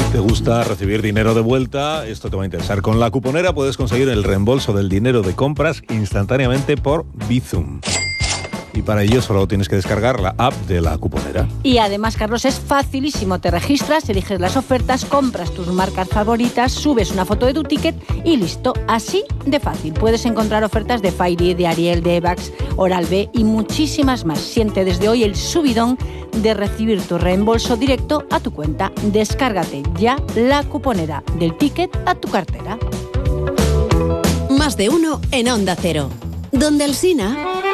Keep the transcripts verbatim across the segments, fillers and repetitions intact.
¿Te gusta recibir dinero de vuelta? Esto te va a interesar. Con La Cuponera puedes conseguir el reembolso del dinero de compras instantáneamente por Bizum. Y para ello solo tienes que descargar la app de La Cuponera. Y además, Carlos, es facilísimo. Te registras, eliges las ofertas, compras tus marcas favoritas, subes una foto de tu ticket y listo. Así de fácil. Puedes encontrar ofertas de Fairy, de Ariel, de Evax, Oral-B y muchísimas más. Siente desde hoy el subidón de recibir tu reembolso directo a tu cuenta. Descárgate ya La Cuponera, del ticket a tu cartera. Más de uno en Onda Cero. Donde Alsina...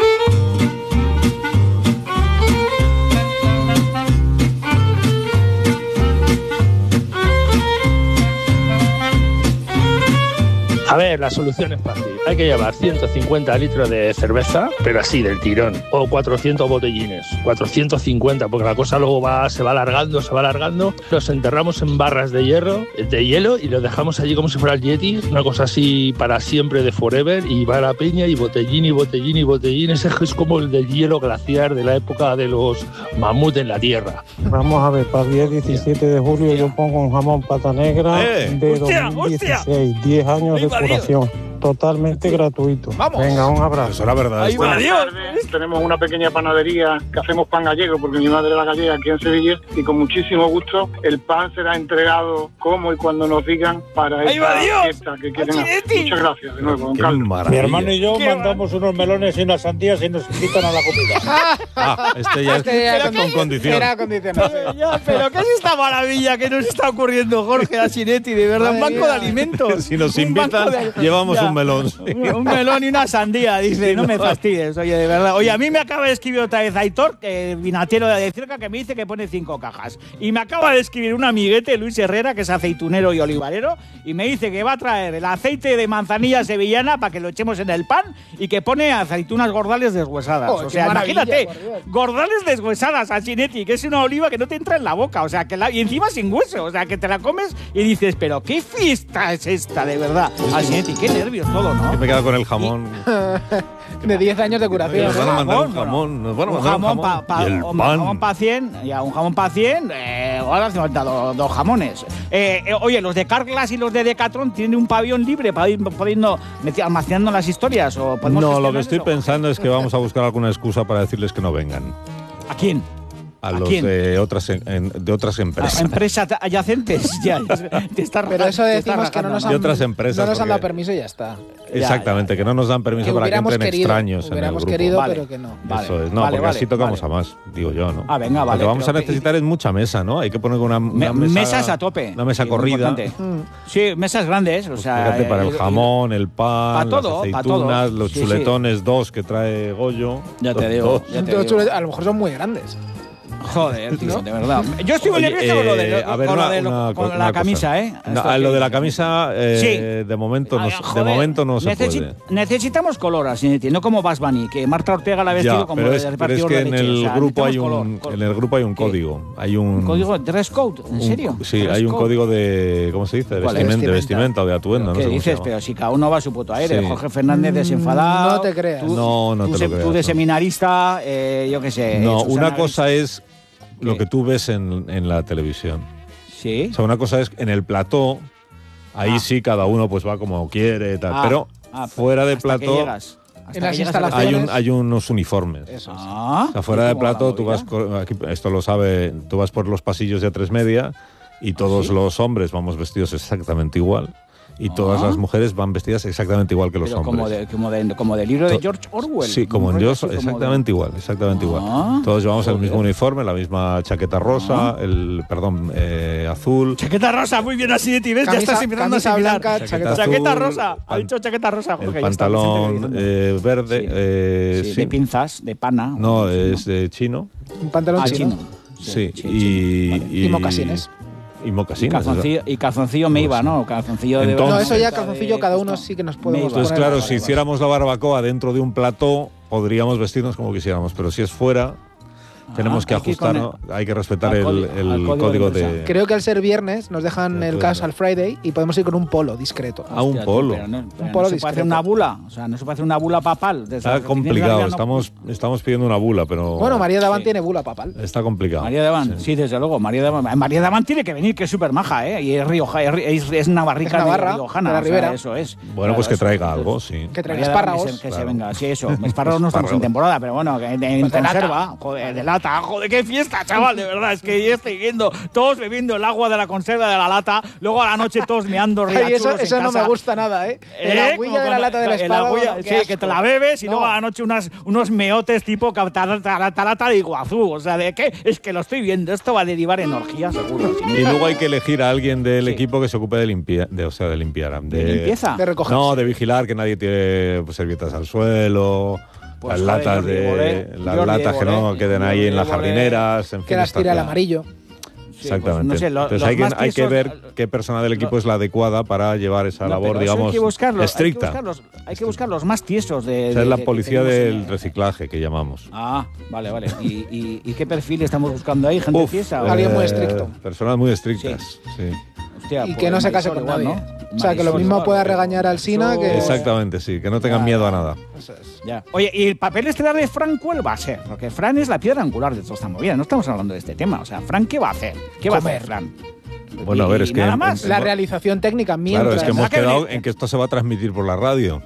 A ver, la solución es fácil. Hay que llevar ciento cincuenta litros de cerveza, pero así, del tirón. O cuatrocientos botellines. cuatrocientos cincuenta, porque la cosa luego va, se va alargando, se va alargando. Los enterramos en barras de hierro, de hielo, y los dejamos allí como si fuera el Yeti. Una cosa así para siempre, de forever. Y va a la peña y botellín y botellín y botellín. Ese es como el del hielo glaciar de la época de los mamuts en la Tierra. Vamos a ver, para el día diecisiete de julio yo pongo un jamón pata negra Eh, de hostia, dos mil dieciséis, diez años de curación, totalmente gratuito. Vamos. Venga, un abrazo. Eso era verdad. Ahí va, Dios. Tenemos una pequeña panadería que hacemos pan gallego porque mi madre era gallega aquí en Sevilla y con muchísimo gusto el pan será entregado como y cuando nos digan para Ahí esta va, Dios. fiesta que quieren hacer. Muchas gracias de nuevo, don Qué Carlos. Mi maravilla. hermano y yo Qué mandamos unos melones y unas sandías y nos invitan a la comida. Ah, este ya Este ya es con- con condición. Era condicionado. Ya, pero ¿qué es esta maravilla que nos está ocurriendo, Jorge Asinetti? De verdad, un Madre banco de mía. alimentos. Si nos Un invitan, banco de- llevamos Ya. un melón. Un un melón y una sandía, dice. No me fastidies, oye, de verdad. Oye, a mí me acaba de escribir otra vez Aitor, eh, vinatero de cerca, que me dice que pone cinco cajas. Y me acaba de escribir un amiguete, Luis Herrera, que es aceitunero y olivarero, y me dice que va a traer el aceite de manzanilla sevillana para que lo echemos en el pan y que pone aceitunas gordales deshuesadas. Oh, o qué sea, maravilla, imagínate, por Dios. gordales deshuesadas, Asinetti, que es una oliva que no te entra en la boca, o sea, que la, y encima sin hueso, o sea, que te la comes y dices, pero qué fiesta es esta, de verdad. Asinetti, qué nervios todo, ¿no? Yo me quedo con el jamón. De diez años de curación. Nos van a ¿eh? mandar un Jamón, jamón. Nos van a un mandar un jamón jamón. para Y el un pan. jamón pa cien, ya, un jamón para cien, eh, ahora hace falta do- dos jamones. Eh, eh, oye, los de Carglass y los de Decathlon tienen un pabellón libre para ir pudiendo meti- almacenando las historias. ¿O podemos No, lo gestionar que estoy eso? pensando es que vamos a buscar alguna excusa para decirles que no vengan. ¿A quién? A, ¿A los quién? de otras, en- en- de otras ¿A empresas. empresas adyacentes. Ya, te estás Pero eso te estás decimos que no nos De han, otras empresas, no nos han dado porque- permiso y ya está. Exactamente, que no nos dan permiso Que para que hubiéramos entren querido, extraños en el hubiéramos grupo. querido, Vale. pero que no. Vale, Eso es, no, vale, porque vale, así tocamos vale. a más, digo yo, ¿no? Ah, venga, vale, Lo que vamos pero a que- necesitar es mucha mesa, ¿no? Hay que poner una, una Me- mesa, mesas a tope. Una mesa Sí, muy corrida. importante. Sí, mesas grandes, o sea... Fíjate, para el eh, jamón, el pan, pa' todo, las pa' todo. aceitunas, los Sí, sí. chuletones dos que trae Goyo. Ya te Dos, digo, dos. ya te Los digo. chulet- A lo mejor son muy grandes. Joder, tío, de verdad. Yo estoy muy Oye, nervioso con lo de, eh, a ver, con lo una- de- una con co- la una camisa, cosa. ¿eh? No, Esto a lo que- de la camisa, eh, Sí. de momento no, Ah, se- de joder, momento no se necesi- puede. Necesitamos color, así, no como Bas Bunny, que Marta Ortega la ha vestido Ya, como pero de es, pero es repartidor que de en leche, el o sea, grupo hay necesitamos un color. en el grupo hay un ¿Qué? código, hay un ¿Un código dress code? ¿En un- serio? sí, Dress hay un code. código de ¿cómo se dice? De ¿Cuál es? vestimenta, de Vestimenta. vestimenta o de atuendo, no ¿Qué sé cómo se dices? llama. Pero si cada uno va a su puto aire. Sí. Jorge Fernández desenfadado. no te creas. Tú, No, no tú te se- lo creas, Tú de no. seminarista, eh, yo qué sé. No, Susana una cosa es lo ¿Qué? que tú ves en, en la televisión. Sí. O sea, una cosa es en el plató, ahí Ah. sí cada uno pues va como quiere, tal, Ah, pero ah, fuera de hasta que plató llegas. Hasta En las que llegas a la- instalaciones- hay, un, hay unos uniformes. Eso es. Ah, O sea, fuera ¿y de cómo va la plató, tú movida? vas, co- aquí, esto lo sabe, tú vas por los pasillos de A tres Media y todos ¿sí? los hombres vamos vestidos exactamente igual y todas Ah. las mujeres van vestidas exactamente igual que los Pero hombres. como de, como, de, como de libro de To- George Orwell. Sí, como Un en rollo Dios, así como de- exactamente igual, exactamente Ah, igual. Todos llevamos el joder. mismo uniforme, la misma chaqueta rosa, el, perdón, eh, azul. Chaqueta rosa, muy bien así de ti, ¿ves? Ya Camisa- estás empezando a camisa asimilar. blanca, Chaqueta chaqueta azul, Chaqueta rosa, ha pan- dicho chaqueta rosa, El Jorge. ya está, Vicente pantalón Gabilondo. eh, verde, Sí. eh, Sí, sí. de pinzas, de pana. No, Sí, es de chino. Un pantalón Ah, chino. chino. Sí, sí, y, chino. y, Y mocasines. Y Y mocasines. calzoncillo, y calzoncillo me iba, ¿no? Calzoncillo de Entonces- No, eso ya de- calzoncillo, cada uno sí que nos podemos Me iba. Entonces, poner. claro, Vale, si vale. hiciéramos la barbacoa dentro de un plató, podríamos vestirnos como quisiéramos, pero si es fuera, tenemos que hay que ir con ajustar, ¿no? Hay que respetar al el, código- el al código código de de... empresa. Creo que al ser viernes nos dejan De el acuerdo. Casual Friday y podemos ir con un polo discreto. A un Hostia, tú, polo. pero no, pero Un polo no se puede discreto. hacer una bula. O sea, no se puede hacer una bula papal. de esas Está que complicado, tienes la- estamos, estamos pidiendo una bula, pero... Bueno, María Daván Sí. tiene bula papal. Está complicado. María Daván, sí. Sí. desde luego. María Daván, María Daván tiene que venir, que es súper maja, ¿eh? Y es Rioja, es, es, es navarrica, Es navarra, de riojana. de la o sea, Ribera. eso es. Bueno, Claro, pues que eso. traiga algo, sí. Que traiga María Daván, espárragos. Que se, que se Claro. venga, sí, eso. Espárragos no estamos en Espárragos. temporada, pero bueno, que en, en Pues de lata. conserva. Joder, de lata. Joder, qué fiesta, chaval, de verdad. Es que yo estoy viendo todos bebiendo el agua de la conserva de la lata, luego a la noche todos meando Ay, eso riachuelos en eso no casa. me gusta nada, ¿eh? El ¿Eh? agüilla Como de la con- lata del el espárrago. agüilla, no, sí, qué que te asco. la bebes y No. luego a la noche unas, unos meotes tipo tarata de Iguazú. O sea, ¿de qué? Es que lo estoy viendo. Esto va a derivar en orgías, seguro. Y luego hay que elegir a alguien del Sí. equipo que se ocupe de limpiar, de, o sea, de limpiar. ¿De limpieza? De recoger. No, de vigilar que nadie tire pues, servietas al suelo, Pues, las joder, latas Jordi de Évole, las Jordi latas que no Évole, queden ahí Jordi en las Évole, jardineras, en fin. Que las está tira el claro. amarillo. Sí, Exactamente. pues, no sé, lo- Entonces los hay que, más hay que tiesos- ver qué persona del equipo lo- es la adecuada para llevar esa No, labor, pero eso digamos, hay que buscarlo, estricta. Hay que buscar los, hay que buscar los más tiesos de. Esa de- es la de- que policía tenemos en del el- reciclaje que llamamos. Ah, vale, vale. ¿Y, y, y qué perfil estamos buscando ahí? ¿Gente Uf, tiesa? o- Alguien muy estricto. Personas muy estrictas, sí. Hostia, Y pues que no se case Marisol con igual, nadie. ¿no? O sea, que lo Marisol mismo igual, pueda pero- regañar al Sina que- Marisol- Exactamente, sí, que no tengan Ya, miedo a nada. Eso es. Ya. Oye, ¿y el papel estelar de Fran cuál va a ser? Porque Fran es la piedra angular de toda esta movida. No estamos hablando de este tema. O sea, Fran, ¿qué va a hacer? ¿Qué va a Comer. hacer Fran? Bueno, a ver, Y- es y que nada en- más. en- La realización técnica mientras. Claro, es que hemos ¿Verdad que quedado me- en que esto se va a transmitir por la radio.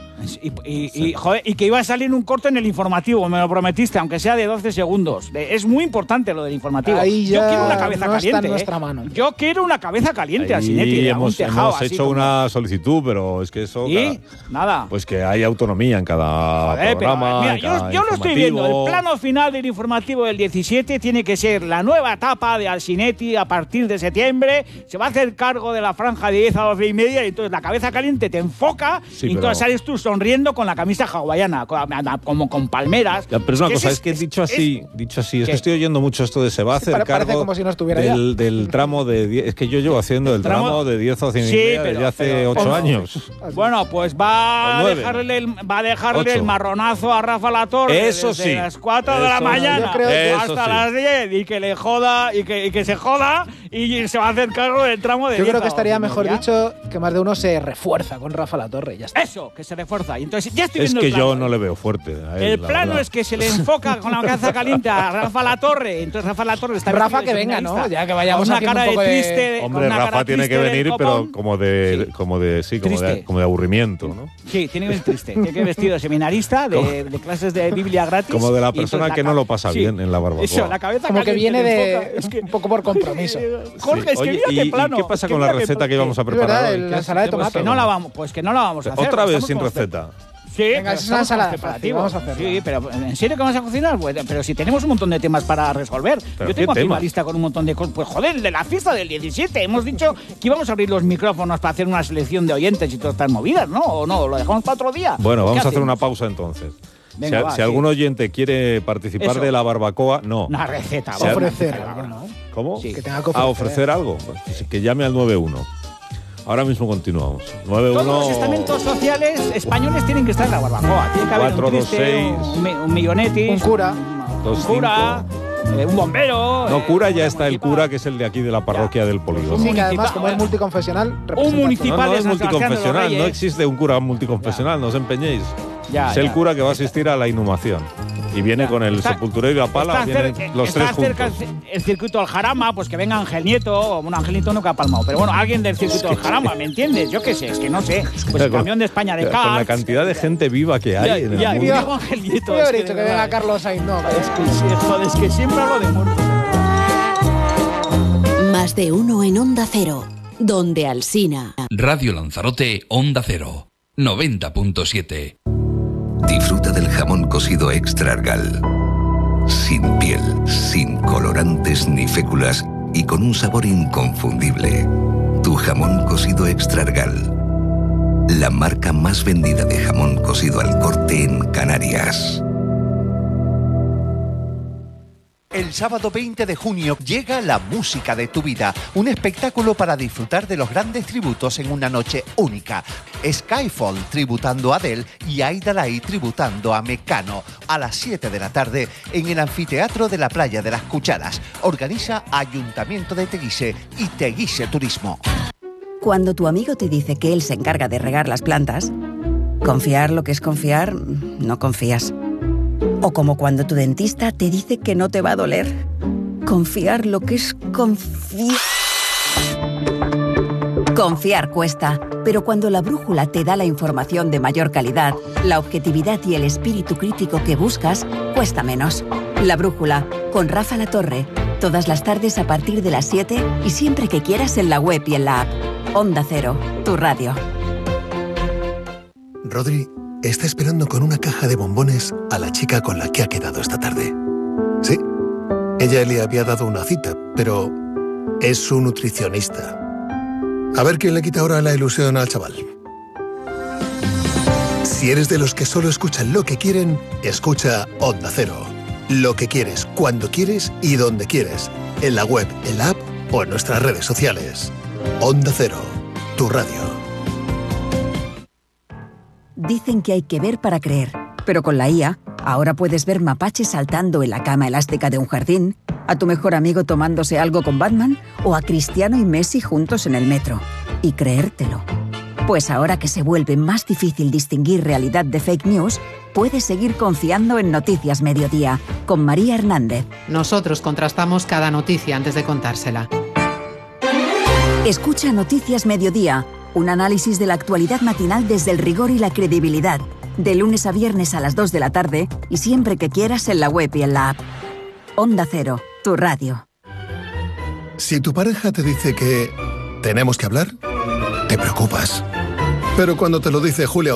Y, y- y, joder, y que iba a salir un corto en el informativo, me lo prometiste, aunque sea de doce segundos. De- Es muy importante lo del informativo. Ahí Yo ya quiero una cabeza no está en caliente. nuestra ¿eh? mano. Yo quiero una cabeza caliente al Sinetti, Ahí de hemos, un tejado hemos así hecho como- una solicitud, pero es que eso... ¿Y? cada- Nada. Pues que hay autonomía en cada Joder, pero, programa. mira, en yo, cada yo lo estoy viendo. informativo. El plano final del informativo del diecisiete tiene que ser la nueva etapa de Alsinetti a partir de septiembre. Se va a hacer cargo de la franja de diez a doce y media y entonces la cabeza caliente te enfoca Sí, y pero- entonces sales tú sonriendo con la camisa hawaiana, con- como con palmeras. Ya, pero es una que cosa, ese es que dicho así, dicho así, es ¿Qué? que estoy oyendo mucho esto de se va a Sí, hacer pare- parece cargo como si no estuviera del, del tramo de diez, es que yo llevo haciendo el tramo- tramo de diez a doce y Sí, media pero- desde hace pero- ocho Oh. años. Bueno, pues va O a nueve. dejarle, el, va a dejarle Ocho. el marronazo a Rafa Latorre Eso desde sí. las cuatro de la Eso mañana sí. Yo creo que- hasta Eso sí. las diez y que le joda y que, y que se joda y se va a hacer cargo del tramo de Yo diez creo a que estaría doce y mejor media. dicho que más de uno se refuerza con Rafa Latorre. Ya está. Eso, que se refuerza. Y entonces ya estoy Es viendo que el plano. yo no le veo fuerte a él, El la plano verdad. es que se le enfoca con la cabeza caliente a Rafa Latorre. Entonces Rafa Latorre está Rafa, vestido de que venga, seminarista, ¿no? Ya que vayamos con una haciendo cara un poco de de- triste. de- con Hombre, una cara Rafa tiene que triste del venir, pero copón. como de, Sí. como de, sí, como de, Triste. como de aburrimiento, ¿no? Sí, tiene que ir triste. Tiene que ir vestido de seminarista, de, de clases de Biblia gratis. Como de la y entonces persona la que no ca- lo pasa sí. bien en la barbacoa. Eso, la cabeza Como que caliente viene le de enfoca. Es que- un poco por compromiso. Jorge, es que Oye, mira ¿y, qué y plano. qué pasa es con mira la qué receta pla- que íbamos a Es verdad, preparar hoy? el- ¿Qué la has- ensalada de qué hemos tomate. Que no la vamos, pues que no la vamos a hacer. Otra vez estamos sin con los- receta. Sí, Venga, pero es una estamos ensalada contemplativos. fácil, vamos a hacerla. Sí, pero ¿en serio que vamos a cocinar? Pues, pero si tenemos un montón de temas para resolver. ¿Pero Yo qué tengo aquí temas? una lista con un montón de cosas. Pues joder, de la fiesta del diecisiete. Hemos dicho que íbamos a abrir los micrófonos para hacer una selección de oyentes y todas estas movidas, ¿no? ¿O no? ¿Lo dejamos para otro día? Bueno, ¿Qué vamos a hacer hacemos? una pausa entonces. Venga, si va, si sí. algún oyente quiere participar Eso. de la barbacoa, no. Una receta. Se ha- vamos a Ofrecer hacer algo, algo. ¿no? ¿Cómo? Sí. Que tenga que ¿A ofrecer. ofrecer algo? Pues que llame al nueve uno. Ahora mismo continuamos. nueve uno Todos los estamentos sociales españoles tienen que estar en la barbacoa. Tiene que haber cuatro, un dos, triste, seis. un, mi- un millonetis, Un cura. un, dos, un cura, eh, un bombero. No, eh, cura un ya está el municipal. cura, que es el de aquí de la parroquia del polígono. Sí, que municipal, además, como es bueno. multiconfesional, Un representa municipal No, no de es San Sebastián de los multiconfesional, no Reyes. existe un cura multiconfesional, no os empeñéis. Ya, es el ya. cura que va a asistir a la inhumación. Y viene Ya. con el Está- sepulturero y la pala, Está vienen cerca- los está tres cerca juntos. el, el circuito del Jarama, pues que venga Ángel Nieto, un Ángel Nieto nunca ha palmado, pero bueno, alguien del circuito del Jarama, ¿me entiendes? Yo qué sé, es que no sé. Pues el Con- campeón de España de Con la karts. cantidad de gente viva que hay Ya, en el ya, mundo. yo digo Ángel Nieto. Yo es he que dicho de que verdad, venga Carlos Sainz, no. Es que, sí, joder, es que siempre hablo de muertos. Más de uno en Onda Cero, donde Alsina. Radio Lanzarote, Onda Cero, noventa punto siete. Disfruta del jamón cocido Extra Argal. Sin piel, sin colorantes ni féculas y con un sabor inconfundible. Tu jamón cocido Extra Argal. La marca más vendida de jamón cocido al corte en Canarias. El sábado veinte de junio llega La Música de tu Vida, un espectáculo para disfrutar de los grandes tributos en una noche única. Skyfall tributando a Adele y Aida Lai tributando a Mecano, a las siete de la tarde en el Anfiteatro de la Playa de las Cucharas. Organiza Ayuntamiento de Teguise y Teguise Turismo. Cuando tu amigo te dice que él se encarga de regar las plantas, confiar lo que es confiar, no confías. O como cuando tu dentista te dice que no te va a doler. Confiar lo que es confiar. Confiar cuesta, pero cuando la brújula te da la información de mayor calidad, la objetividad y el espíritu crítico que buscas, cuesta menos. La brújula, con Rafa Latorre, todas las tardes a partir de las siete y siempre que quieras en la web y en la app. Onda Cero, tu radio. Rodri está esperando con una caja de bombones a la chica con la que ha quedado esta tarde. Sí, ella le había dado una cita, pero es su nutricionista. A ver quién le quita ahora la ilusión al chaval. Si eres de los que solo escuchan lo que quieren, escucha Onda Cero. Lo que quieres, cuando quieres y donde quieres. En la web, en la app o en nuestras redes sociales. Onda Cero, tu radio. Dicen que hay que ver para creer, pero con la I A, ahora puedes ver mapaches saltando en la cama elástica de un jardín, a tu mejor amigo tomándose algo con Batman o a Cristiano y Messi juntos en el metro. Y creértelo. Pues ahora que se vuelve más difícil distinguir realidad de fake news, puedes seguir confiando en Noticias Mediodía, con María Hernández. Nosotros contrastamos cada noticia antes de contársela. Escucha Noticias Mediodía, un análisis de la actualidad matinal desde el rigor y la credibilidad, de lunes a viernes a las dos de la tarde y siempre que quieras en la web y en la app. Onda Cero, tu radio. Si tu pareja te dice que tenemos que hablar, te preocupas. Pero cuando te lo dice Julia